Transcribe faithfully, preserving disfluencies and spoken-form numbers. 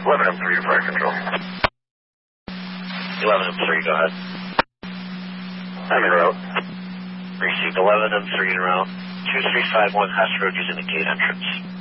eleven M three to fire control. eleven M three, go ahead. I'm en route. Received eleven M three en route. two three five one Hess Road using the gate entrance.